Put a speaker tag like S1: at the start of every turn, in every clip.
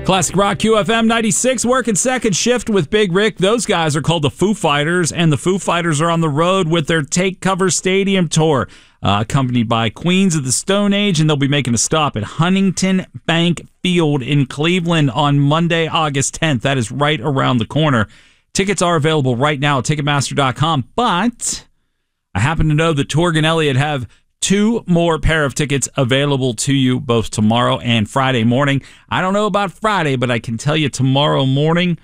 S1: Classic Rock QFM 96, working second shift with Big Rick. Those guys are called the Foo Fighters, and the Foo Fighters are on the road with their Take Cover Stadium tour, accompanied by Queens of the Stone Age, and they'll be making a stop at Huntington Bank Field in Cleveland on Monday, August 10th. That is right around the corner. Tickets are available right now at Ticketmaster.com, but I happen to know that Torg and Elliott have 2 more pair of tickets available to you both tomorrow and Friday morning. I don't know about Friday, but I can tell you tomorrow morning,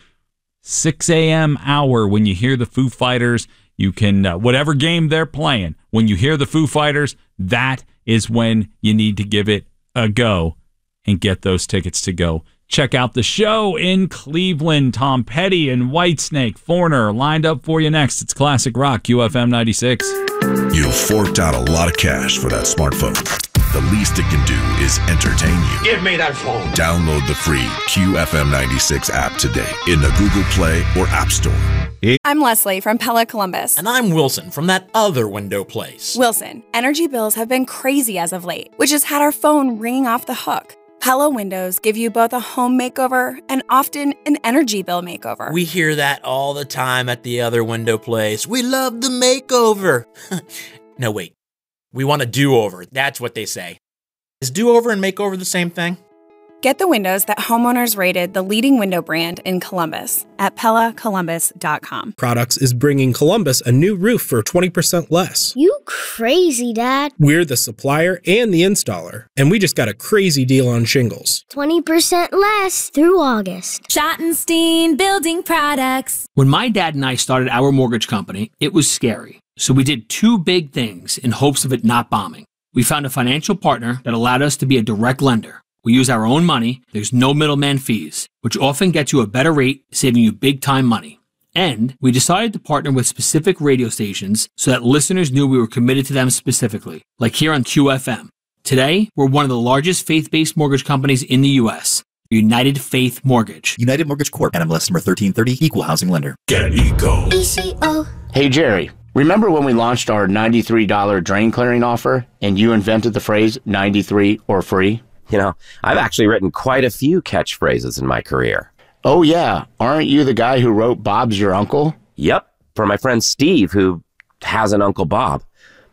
S1: 6 a.m. hour, when you hear the Foo Fighters, you can, whatever game they're playing, when you hear the Foo Fighters, that is when you need to give it a go and get those tickets to go. Check out the show in Cleveland. Tom Petty and Whitesnake, Foreigner, lined up for you next. It's Classic Rock, QFM 96.
S2: You've forked out a lot of cash for that smartphone. The least it can do is entertain you.
S3: Give me that phone.
S2: Download the free QFM 96 app today in the Google Play or App Store.
S4: I'm Leslie from Pella Columbus.
S5: And I'm Wilson from that other window place.
S4: Wilson, energy bills have been crazy as of late, which has had our phone ringing off the hook. Pella windows give you both a home makeover and often an energy bill makeover.
S5: We hear that all the time at the other window place. We love the makeover. No, wait. We want a do-over. That's what they say. Is do-over and makeover the same thing?
S4: Get the windows that homeowners rated the leading window brand in Columbus at PellaColumbus.com.
S6: Products is bringing Columbus a new roof for 20% less.
S7: You crazy, Dad.
S6: We're the supplier and the installer, and we just got a crazy deal on shingles.
S7: 20% less through August.
S8: Schottenstein Building Products.
S9: When my dad and I started our mortgage company, it was scary. So we did 2 big things in hopes of it not bombing. We found a financial partner that allowed us to be a direct lender. We use our own money, there's no middleman fees, which often gets you a better rate, saving you big time money. And we decided to partner with specific radio stations so that listeners knew we were committed to them specifically, like here on QFM. Today, we're one of the largest faith-based mortgage companies in the U.S., United Faith Mortgage.
S10: United Mortgage Corp. NMLS number 1330, Equal Housing Lender.
S2: Get Eco.
S7: ECO.
S11: Hey, Jerry. Remember when we launched our $93 drain clearing offer and you invented the phrase 93 or free?
S12: You know, I've actually written quite a few catchphrases in my career.
S11: Oh, yeah. Aren't you the guy who wrote Bob's Your Uncle?
S12: Yep, for my friend Steve, who has an Uncle Bob.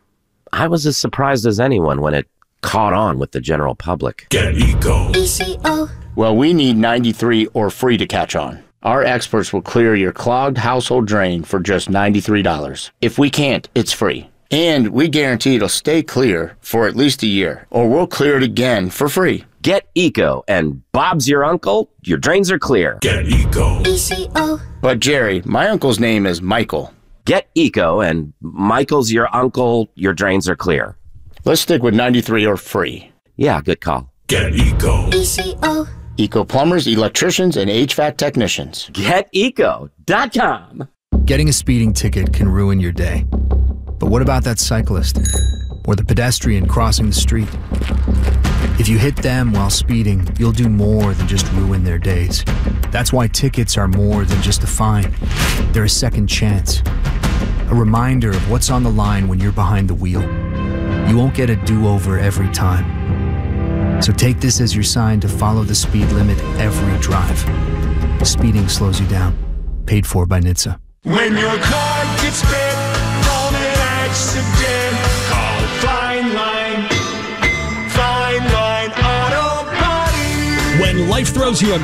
S12: I was as surprised as anyone when it caught on with the general public.
S2: Get Eco.
S7: ECO.
S11: Well, we need 93 or free to catch on. Our experts will clear your clogged household drain for just $93. If we can't, it's free. And we guarantee it'll stay clear for at least a year, or we'll clear it again for free.
S12: Get Eco, and Bob's your uncle, your drains are clear.
S2: Get Eco.
S7: ECO.
S11: But Jerry, my uncle's name is Michael.
S12: Get Eco, and Michael's your uncle, your drains are clear.
S11: Let's stick with 93 or free.
S12: Yeah, good call.
S2: Get Eco.
S7: ECO.
S11: Eco plumbers, electricians, and HVAC technicians.
S12: GetEco.com.
S13: Getting a speeding ticket can ruin your day. But what about that cyclist or the pedestrian crossing the street? If you hit them while speeding, you'll do more than just ruin their days. That's why tickets are more than just a fine. They're a second chance, a reminder of what's on the line when you're behind the wheel. You won't get a do-over every time. So take this as your sign to follow the speed limit every drive. Speeding slows you down. Paid for by NHTSA.
S3: When your car gets hit from an accident, call Fine Line. Fine Line Auto Body.
S14: When life throws you a